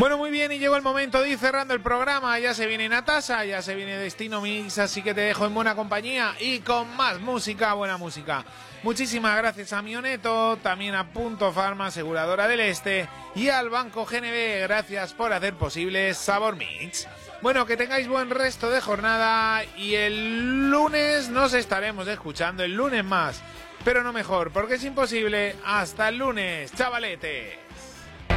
Bueno, muy bien, y llegó el momento de ir cerrando el programa. Ya se viene Natasha, ya se viene Destino Mix, así que te dejo en buena compañía y con más música, buena música. Muchísimas gracias a Mioneto, también a Punto Pharma, aseguradora del Este, y al Banco GNB. Gracias por hacer posible Sabor Mix. Bueno, que tengáis buen resto de jornada y el lunes nos estaremos escuchando, el lunes más, pero no mejor, porque es imposible. Hasta el lunes, chavalete.